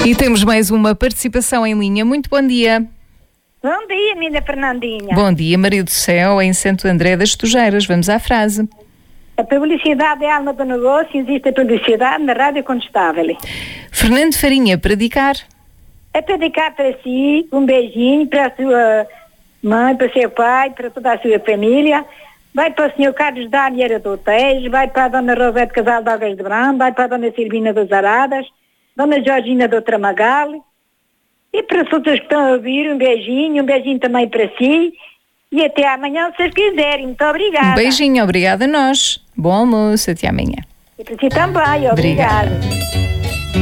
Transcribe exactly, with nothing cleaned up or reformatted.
E temos mais uma participação em linha. Muito bom dia. Bom dia, minha Fernandinha. Bom dia, Maria do Céu, em Santo André das Tujeiras. Vamos à frase. A publicidade é a alma do negócio, existe a publicidade na Rádio Contestável. Fernando Farinha, para dedicar? É para dedicar para si um beijinho, para a sua mãe, para o seu pai, para toda a sua família. Vai para o senhor Carlos Daniel do Tejo, vai para a dona Rosete Casal de Algas de Brão, vai para a dona Silvina das Aradas, dona Georgina do Tramagal. E para as outras que estão a ouvir, um beijinho, um beijinho também para si. E até amanhã, se vocês quiserem. Muito obrigada. Um beijinho, obrigada a nós. Bom almoço, até amanhã. E para si também, obrigada.